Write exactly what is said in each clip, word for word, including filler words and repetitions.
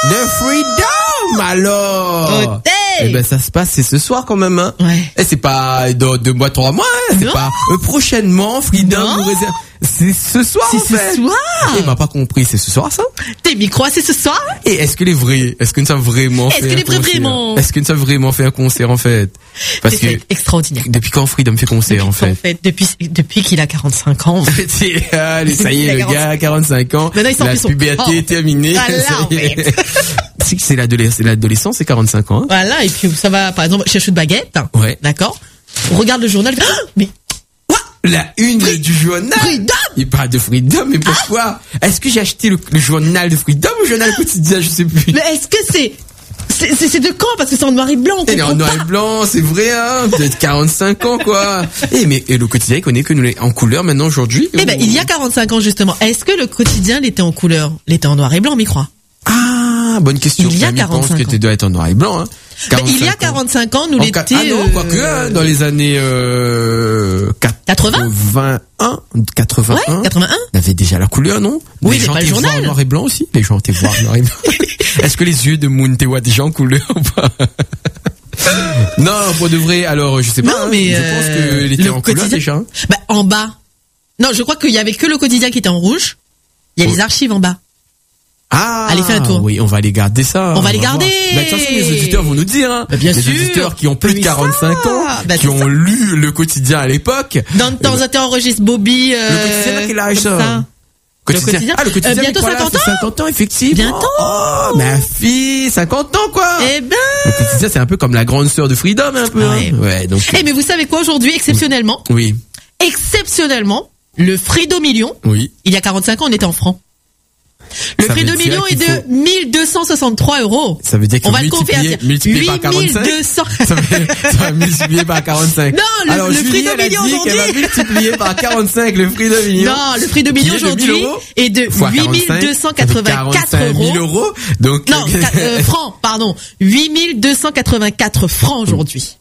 de Freedom, alors. Côté. Eh ben, ça se passe, c'est ce soir quand même, hein. Ouais. Et c'est pas dans deux mois, trois mois, hein. C'est Non. pas, euh, prochainement, Freedom Non. nous réserve. C'est ce soir, C'est en fait. ce soir. Il m'a pas compris, c'est ce soir, ça? T'es micro, c'est ce soir? Et est-ce que les vrais, est-ce que nous sommes vraiment Est-ce fait que un les vrais concert vraiment? Est-ce que nous sommes vraiment fait un concert, en fait? Parce que, C'est extraordinaire. depuis quand Freedom fait concert, en fait? En fait, depuis, depuis qu'il a quarante-cinq ans. C'est- Allez, ça y est, le gars, quarante-cinq ans. Maintenant, il sort La plus son- puberté Oh. est terminée. Voilà, Ça y est. en fait. C'est que c'est l'adolescence, c'est l'adolescence, c'est quarante-cinq ans, hein. Voilà, et puis ça va, par exemple, chercher une baguette. Ouais. D'accord? On regarde le journal, ah, mais, La une Free- du journal. Freedom! Il parle de Freedom, mais pourquoi? Est-ce que j'ai acheté le, le journal de Freedom ou le journal quotidien? Je sais plus. mais est-ce que c'est, c'est, c'est, c'est de quand? Parce que c'est en noir et blanc, on Il est en comprend noir pas. et blanc, c'est vrai, hein. Peut-être quarante-cinq ans, quoi. Et mais, et le quotidien, il connaît que nous les en couleur maintenant aujourd'hui. Eh ben, il y a quarante-cinq ans, justement. Est-ce que le quotidien l'était en couleur? L'était en noir et blanc, m'y croit? Ah, bonne question. Il y a Mamie pense quarante-cinq que ans. tu dois être en noir et blanc, hein. Ben, il y a ans. quarante-cinq ans, nous En l'étions. ca- ah non, quoique, hein, dans les années, euh, quatre-vingts? quatre-vingt-un, quatre-vingt-un. Ouais, quatre-vingt-un. On avait déjà la couleur, non? Oui, les mais gens pas le étaient voir journal. en noir et blanc aussi. Les gens étaient voir en noir et blanc. Est-ce que les yeux de Moon te voient déjà en couleur ou pas? Non, pour de vrai, alors, je sais pas. Non, hein, mais, je euh, pense qu'il était le en couleur quotidien- déjà. hein. Bah, en bas. Non, je crois qu'il y avait que le quotidien qui était en rouge. Il y a Oh. les archives en bas. Ah, Allez, fais un tour. Oui, on va aller garder ça. On va les voir. garder. Bah, de toute façon, les auditeurs vont nous dire, hein. Bah, bien les sûr. auditeurs qui ont plus de Mais quarante-cinq ça, ans, bah, qui c'est ont ça. lu le quotidien à l'époque. Dans de temps en temps, enregistre Bobby. Euh, Le quotidien, à quel âge, comme ça? quotidien. Ah, le quotidien, Euh, bientôt mais quoi, là, cinquante c'est ans. cinquante ans, effectivement. Bientôt. Oh, ma fille, cinquante ans, quoi. Eh ben. Le quotidien, c'est un peu comme la grande sœur de Freedom, un peu. Ah hein. ouais. Ouais, donc. Eh, mais vous savez quoi, aujourd'hui, exceptionnellement, Oui, exceptionnellement, le Freedom Million, oui. il y a quarante-cinq ans, on était en francs. Le Ça Freedom veut dire Million est qu'il de faut- mille deux cent soixante-trois euros. Ça veut dire qu'il On faut va le multiplier, convertir. multiplier par quarante-cinq. huit mille deux cents. Ça va, ça va multiplier par quarante-cinq. Non, le- Alors, le Julie, Freedom elle a Million dit qu'elle va aujourd'hui. multiplier par quarante-cinq le Freedom Million. Non, le Freedom Qui Million est de mille aujourd'hui euros est de fois huit mille quarante-cinq, deux cent ça fait quatre-vingt-quatre quarante-cinq mille euros. euros. Donc, Non, qua- euh, francs, pardon. huit mille deux cent quatre-vingt-quatre francs aujourd'hui.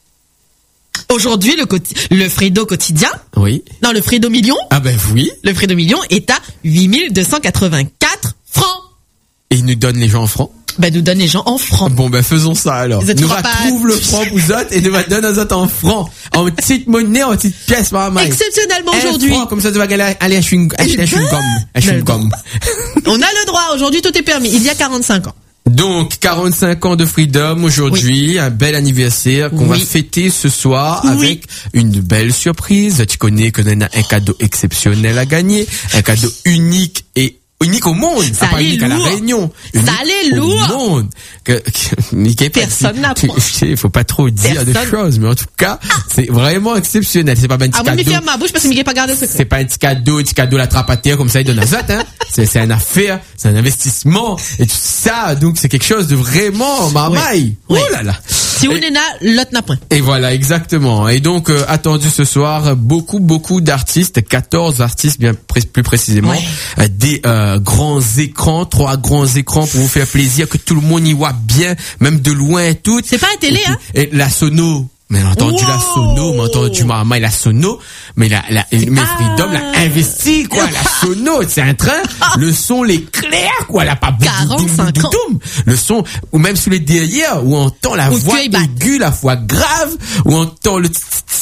Aujourd'hui, le, quoti- le Fredo quotidien, oui. non, le Fredo Million, Ah ben oui. le Fredo Million est à huit mille deux cent quatre-vingt-quatre francs. Et il nous donne les gens en francs. Ben, nous donne les gens en francs. Bon ben faisons ça alors. Vous êtes Nous trois retrouve pattes. le franc pour autres et nous va donner aux autres en francs. En petite monnaie, en petite pièce par main. Exceptionnellement Un aujourd'hui, franc, comme ça tu vas aller aller acheter une acheter un chewing-gum. Un chewing-gum. on a le droit, aujourd'hui tout est permis, il y a quarante-cinq ans. Donc, quarante-cinq ans de Freedom aujourd'hui, un bel anniversaire qu'on Oui. va fêter ce soir Oui. avec une belle surprise. Tu connais qu'on a un cadeau exceptionnel à gagner, un cadeau unique et unique au monde, Ça pas allait unique à la lourd. Réunion. Ça Unique allait au lourd. monde. Que, que, Mickey, Personne n'a tu- point. je sais, il faut pas trop dire des Personne. choses, mais en tout cas, c'est vraiment exceptionnel. C'est pas un petit Ah, moi, je me cadeau. ferme ma bouche parce que Miguel pas gardé le secret. C'est pas un petit cadeau, un petit cadeau la trappe à terre comme ça il donne à Zot, hein. C'est, c'est une affaire, c'est un investissement et tout ça, donc c'est quelque chose de vraiment marmaille. Oui. Oh là là. Si on Et- est là, l'autre n'a point. Et voilà, exactement. Et donc, euh, attendu ce soir, beaucoup, beaucoup d'artistes, quatorze artistes, bien pré- plus précisément, Ouais. euh, des euh, grands écrans, trois grands écrans pour vous faire plaisir, que tout le monde y voit bien, même de loin et tout. C'est pas un télé, Et puis- hein? Et la sono. Mais on a entendu la Wow. sono, mais entendu Marma et la sono, mais la, la, mais Ah. Freedom l'a investi, quoi, la sono, c'est un train, le son, l'éclair, quoi, elle a pas boum, boum, boum, quarante-cinq boum, ans. boum. Le son, ou même sous les derrière, où on entend la Ou voix que il bat. aiguë, la voix grave, où on entend le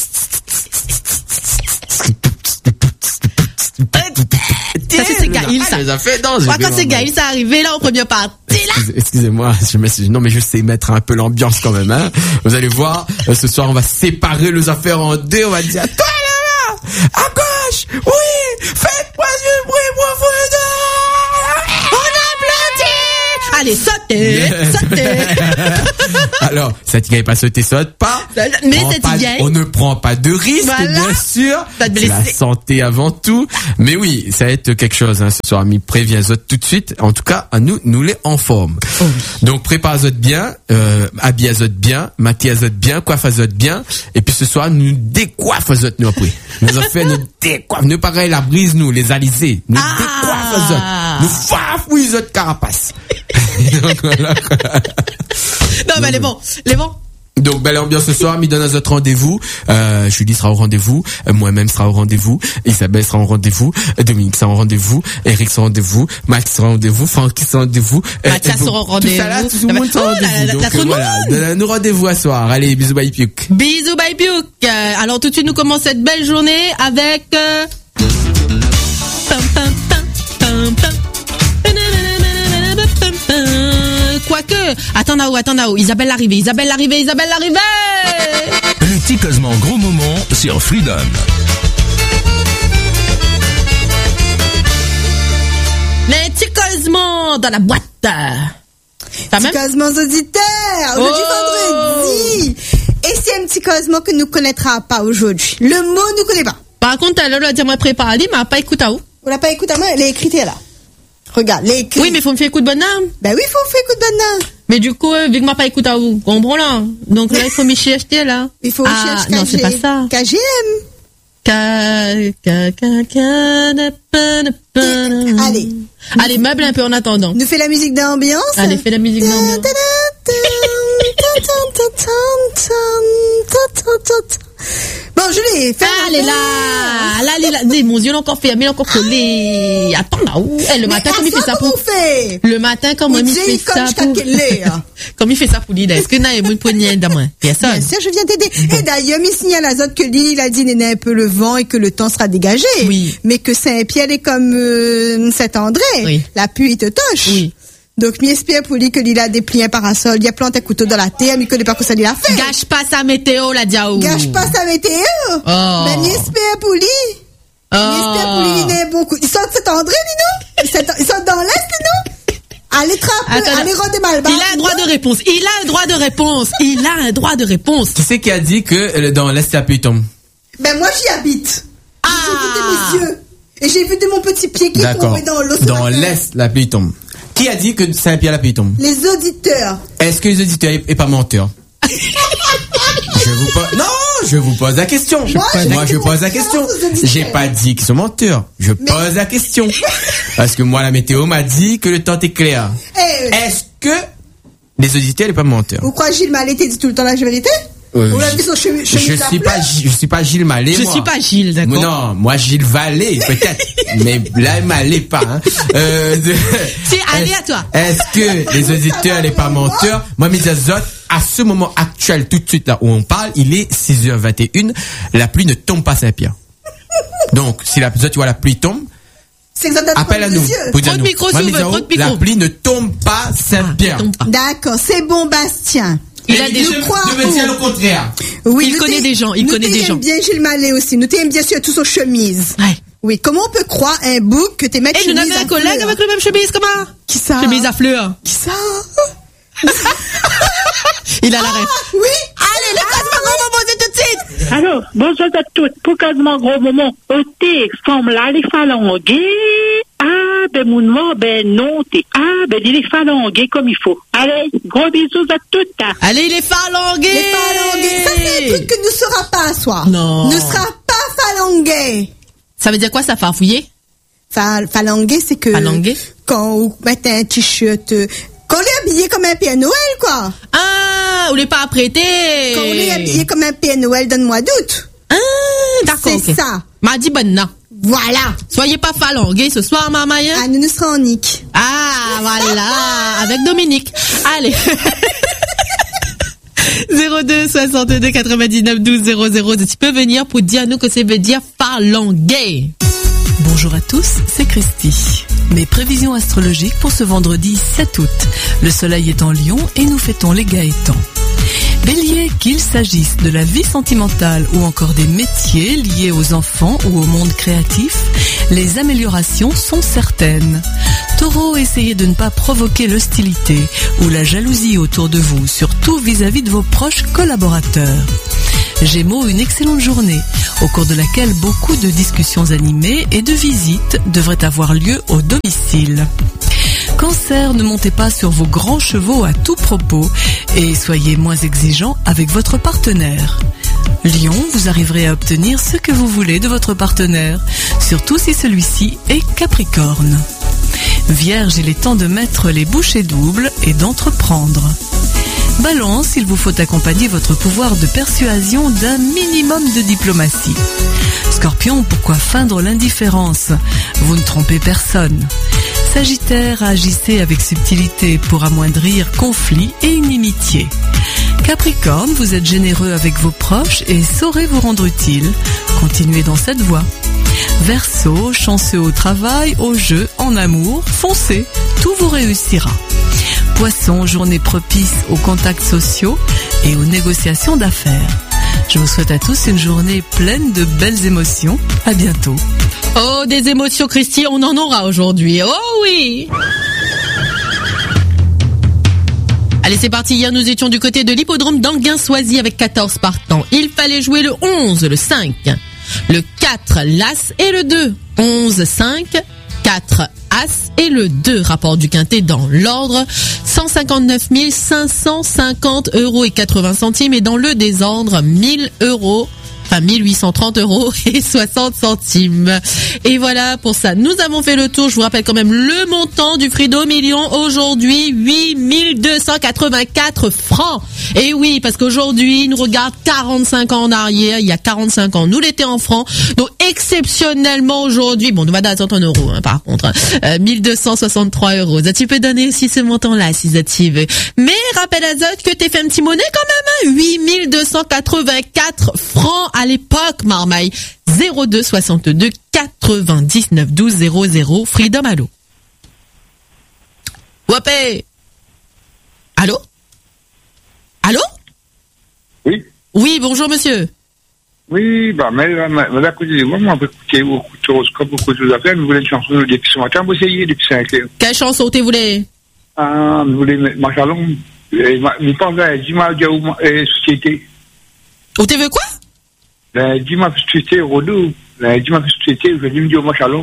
Ça, c'est c'est Gaïl, ça. Ah, les a fait danser. Moi, quand c'est Gaël, ça arrivé là en première partie, là. Excusez- Excusez-moi, je me non mais je sais mettre un peu l'ambiance quand même, hein. Vous allez voir, euh, ce soir on va séparer les affaires en deux, on va dire, toi là-bas, à gauche, oui, faites-moi du bruit pour vous. On applaudit! Allez, sautez! Yes. Sautez! Alors, cette gars est pas sauté, saute pas. Mais Prends cette pas- vieille- on ne prend pas de risque, Voilà. bien sûr. Pas de C'est la blessé. santé avant tout. Mais oui, ça va être quelque chose, hein, ce soir. Mi prévient Zot tout de suite. En tout cas, à nous, nous les en forme. Oh Donc, prépare Zot bien, euh, habille Zot bien, maquille Zot bien, coiffe Zot bien. Et puis, ce soir, nous décoiffe Zot, nous après. Nous en fait, nous décoiffe. Nous pareil, la brise, nous, les alizés. Nous Ah. décoiffe Zot. Nous fafouille Zot carapace. Donc, voilà. Non, mais les bons, les bons. Donc, belle ambiance ce soir, Midon a notre rendez-vous. Euh, Julie sera au rendez-vous. Euh, moi-même sera au rendez-vous. Isabelle sera au rendez-vous. Euh, Dominique sera au rendez-vous. Eric sera au rendez-vous. Max sera au rendez-vous. Francky sera au rendez-vous. Euh, Mathias sera au rendez-vous. Tout ça là, tout le monde sera au rendez-vous. Donc, euh, voilà. Nous rendez-vous à soir. Allez, bisous, bye, piuk. Bisous, bye, piuk. Euh, alors, tout de suite, nous commençons cette belle journée avec, euh... pam, pam, pam, pam, pam. Quoique, attends là-haut, attends là-haut. Isabelle l'arrivée, Isabelle l'arrivée, Isabelle l'arrivée. Le ticosement gros moment sur Freedom. Les ticosement dans la boîte. Ticosement auditeurs, aujourd'hui oh. vendredi. Et c'est un ticosement que nous ne connaîtra pas aujourd'hui. Le mot ne connaît pas. Par contre, elle a dit moi préparé, mais elle n'a pas écouté à où. Vous l'avez pas écouté à moi, elle est écrite là. Regarde, les écrits. Oui, mais faut me faire écouter de bonne âme. Ben oui, faut me faire écouter de bonne âme. Mais du coup, vu que m'a pas écouté à vous, comprends là. Donc là, il faut m'y chercher là. Il faut ah, chercher non, c'est pas ça. K G M. K, K, K, K, Allez. Allez, meuble un peu en attendant. Nous fait la musique d'ambiance. Allez, fais la musique d'ambiance. Bon, je l'ai fait. Allez là, là, là, là, là, mon Dieu, il a encore fait, mais il a encore collé. Attends là, où? Eh, le matin, comme il fait ça pour. Le matin, comment il fait ça pour. Comme il fait ça pour l'idée. Est-ce que n'a une poignée de main? Personne. Bien sûr, je viens t'aider. Et d'ailleurs, il signale à Zot que Lily, il a dit, il y a un peu le vent et que le temps sera dégagé. Oui. Mais que Saint-Pierre est comme, euh, Saint-André. Oui. La pluie te touche. Oui. Donc, mi espère pour lui que Lila a déplié un parasol, il a planté un couteau dans la terre, mais il connaît pas que ça lui a fait. Gâche pas sa météo, la diaou. Gâche pas sa météo. Oh. Mais mi espère pour lui. Oh. Mi espère pour lui, il est bon coup. Ils sont de Saint-André, dis nous. Ils sont dans l'Est, dis nous. Allez, trappe, allez, rôder Malbas. Il a un droit de réponse. Il a un droit de réponse. Il a un droit de réponse. Qui c'est qui a dit que dans l'Est, il y a plus tombe? Ben, moi, j'y habite. Ah. J'ai vu de mes yeux. Et j'ai vu de mon petit pied qui est tombé dans l'eau. Dans l'Est, la pluie tombe. Qui a dit que Saint-Pierre la pluie tombe? Les auditeurs. Est-ce que les auditeurs est pas menteurs? Je vous pose, non, je vous pose la question. Moi, je, moi, je pose la question. J'ai pas dit qu'ils sont menteurs. Je mais... pose la question. Parce que moi, la météo m'a dit que le temps est clair. Eh, Est-ce que les auditeurs n'est pas menteurs? Vous croyez Gilles Mallet dit tout le temps la vérité? Euh, Vous l'avez vu son chemin, je suis pas, je suis pas Gilles Mallet. Je moi. suis pas Gilles, d'accord. Non, moi Gilles Vallée, peut-être. Mais là, Mallet pas, hein. Euh, de... C'est allez à toi. Est-ce que les auditeurs n'est pas menteurs? Moi, mes azotes, à ce moment actuel, tout de suite, là où on parle, il est six heures vingt et une. La pluie ne tombe pas Saint-Pierre. Donc, si la, tu vois, la pluie tombe, appelle à nous. Trop de micro, la pluie ne tombe pas Saint-Pierre. Ah, d'accord, c'est bon, Bastien. Il a des gens. Je me tiens au contraire. Oui, il connaît des gens. Il connaît des gens. Nous t'aimons bien Gilles Mallet aussi. Nous t'aimons bien sûr tous aux chemises. Ouais. Oui, comment on peut croire un bouc que t'es mettre chemise à fleurs? Et nous avons un collègue avec le même chemise, comment? Qui ça? Chemise à fleurs. Qui ça? Il a la rêve. Ah, oui. Allez, le quasiment gros moment, c'est tout de suite. Alors, bonjour à toutes. Pour quasiment gros moment, au texte, comme là, les phalangués. Ah, ben, mon nom, ben, non, t'es. Ah, ben, il est phalangué comme il faut. Allez, gros bisous à toutes. Allez, il est phalangué. Les phalangués. Ça, c'est un truc que ne sera pas à soir. Non. Ne sera pas phalangué. Ça veut dire quoi, ça, farfouiller? Phalangué, c'est que. Phalangué? Quand on met un t-shirt, quand on est habillé comme un Père Noël, quoi. Ah, on n'est pas apprêté. Quand on est habillé comme un Père Noël dans le mois d'août. Ah, d'accord. C'est okay. Ça. M'a dit bonne non. Voilà. Soyez pas phalangués ce soir, maman. Ah, nous nous serons en Nick. Ah, voilà. Avec Dominique. Allez. zéro deux soixante-deux quatre-vingt-dix-neuf douze zéro zéro. Tu peux venir pour dire nous que ça veut dire phalangué. Bonjour à tous, c'est Christy. Mes prévisions astrologiques pour ce vendredi sept août. Le soleil est en Lion et nous fêtons les Gaëtans. Bélier, qu'il s'agisse de la vie sentimentale ou encore des métiers liés aux enfants ou au monde créatif, les améliorations sont certaines. Taureau, essayez de ne pas provoquer l'hostilité ou la jalousie autour de vous, surtout vis-à-vis de vos proches collaborateurs. Gémeaux, une excellente journée, au cours de laquelle beaucoup de discussions animées et de visites devraient avoir lieu au domicile. Cancer, ne montez pas sur vos grands chevaux à tout propos et soyez moins exigeants avec votre partenaire. Lion, vous arriverez à obtenir ce que vous voulez de votre partenaire, surtout si celui-ci est Capricorne. Vierge, il est temps de mettre les bouchées doubles et d'entreprendre. Balance, il vous faut accompagner votre pouvoir de persuasion d'un minimum de diplomatie. Scorpion, pourquoi feindre l'indifférence? Vous ne trompez personne. Sagittaire, agissez avec subtilité pour amoindrir conflits et inimitiés. Capricorne, vous êtes généreux avec vos proches et saurez vous rendre utile. Continuez dans cette voie. Verseau, chanceux au travail, au jeu, en amour, foncez, tout vous réussira. Poisson, journée propice aux contacts sociaux et aux négociations d'affaires. Je vous souhaite à tous une journée pleine de belles émotions. À bientôt. Oh, des émotions, Christy, on en aura aujourd'hui. Oh oui! Allez, c'est parti. Hier, nous étions du côté de l'hippodrome d'Anguin-Soisy avec quatorze partants. Il fallait jouer le onze, le cinq, le quatre, l'As et le deux. onze, cinq, quatre, As et le deux. Rapport du quintet dans l'ordre. cent cinquante-neuf mille cinq cent cinquante euros et quatre-vingts centimes. Et dans le désordre, mille euros. Enfin, mille huit cent trente euros et soixante centimes. Et voilà, pour ça, nous avons fait le tour. Je vous rappelle quand même le montant du Frido Million aujourd'hui, huit mille deux cent quatre-vingt-quatre francs. Et oui, parce qu'aujourd'hui, nous regarde quarante-cinq ans en arrière. Il y a quarante-cinq ans, nous l'étions en francs. Donc, exceptionnellement aujourd'hui, bon, nous va d'attendre en euros, hein, par contre, hein, euh, mille deux cent soixante-trois euros. Ça, tu peux donner aussi ce montant-là, si ça t'y veut. Mais, rappelle à Zot que t'es fait un petit monnaie quand même, hein, huit mille deux cent quatre-vingt-quatre francs à l'époque, Marmaille. zéro deux soixante-deux quatre-vingt-dix-neuf douze zéro zéro. Freedom, allô. Wapé. Allô? Allô? Oui. Oui, bonjour, monsieur. Oui, bah, mais, mais, mais, écoutez, moi, moi, écoutez, beaucoup de choses, comme beaucoup de choses à faire, mais vous voulez une chanson depuis ce matin, vous essayez depuis cinq heures. Quelle chanson tu voulais? Ah, vous voulez, Machalon, vous pensez à Dima Diaou, société. Ou tu veux quoi? La Dima société, Rodou, la Dima société, je dis, Diaou, Machalon.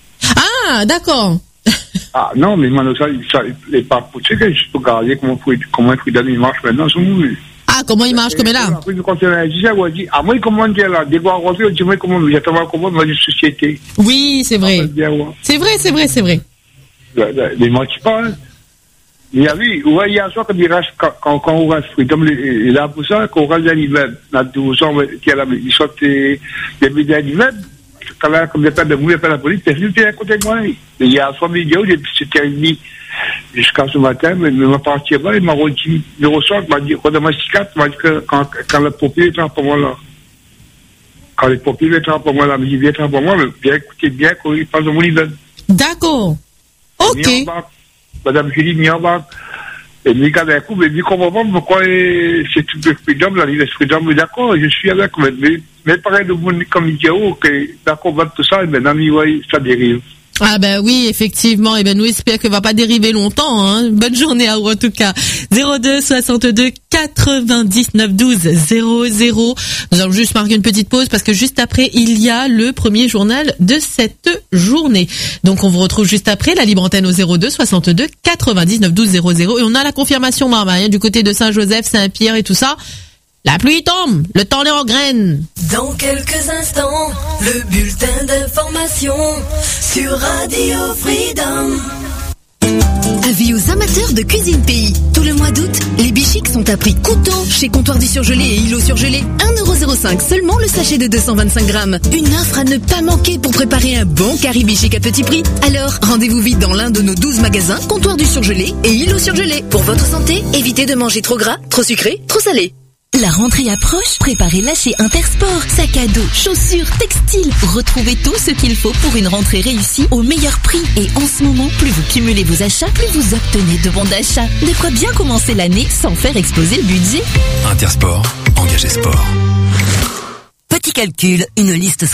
Ah, d'accord. Ah, non, mais maintenant, ça, ça, les pas pour ce que je peux regarder comment, comment un fruit d'amis marche maintenant, c'est mou. Ah, comment il marche, comme là? Après, quand on a dit ça, on a dit, ah, moi, comment dire là, des fois, on dit, moi, comment, j'attends comment, moi, une société. Oui, c'est vrai. C'est vrai, c'est vrai, c'est vrai. Les mots qui parlent. Il y a vu, il y a un soir, quand il reste, quand, quand on reste Freedom, il est là pour ça, quand on reste à l'immeuble, dans douze ans, il sort des médias à l'immeuble, quand là, comme il n'y a pas de mouille, il n'y a pas de police, c'est venu à côté de moi. Il y a un soir vidéo, c'était une jusqu'à ce matin, mais il m'a parti là, il m'a redit, il ressort, il m'a dit, quand ma cicatrice, il m'a dit que quand, quand le propriétaire était pour moi là, quand le propriétaire était pour moi là, il dit, viens pour moi, mais bien écoutez bien, quand il passe dans mon immeuble. D'accord. Ok. Madame Julie Miamba, et lui, quand d'un coup, mais lui, comment pas, pourquoi c'est tout le Freedom, là, il est Freedom, mais d'accord, je suis avec, mais, mais pareil de mon, comme il dit, oh, que, d'accord, va tout ça, et maintenant, il voit, ça dérive. Ah ben oui, effectivement, et ben nous espérons que va pas dériver longtemps, hein. Bonne journée à vous en tout cas. zéro deux soixante-deux quatre-vingt-dix-neuf douze zéro zéro. Nous allons juste marquer une petite pause parce que juste après, il y a le premier journal de cette journée. Donc on vous retrouve juste après, la libre antenne au zéro deux soixante-deux quatre-vingt-dix-neuf douze zéro zéro, et on a la confirmation, Marmaille, hein, du côté de Saint-Joseph, Saint-Pierre et tout ça. La pluie tombe, le temps est en graine. Dans quelques instants, le bulletin d'information sur Radio Freedom. Avis aux amateurs de cuisine pays. Tout le mois d'août, les bichiques sont à prix couteau chez Comptoir du Surgelé et Îlot Surgelé. un euro zéro cinq seulement le sachet de deux cent vingt-cinq grammes. Une offre à ne pas manquer pour préparer un bon curry bichique à petit prix. Alors, rendez-vous vite dans l'un de nos douze magasins Comptoir du Surgelé et Îlot Surgelé. Pour votre santé, évitez de manger trop gras, trop sucré, trop salé. La rentrée approche, préparez-la chez Intersport. Sac à dos, chaussures, textiles. Retrouvez tout ce qu'il faut pour une rentrée réussie au meilleur prix. Et en ce moment, plus vous cumulez vos achats, plus vous obtenez de bons d'achat. De quoi bien commencer l'année sans faire exploser le budget. Intersport, engagé sport. Petit calcul, une liste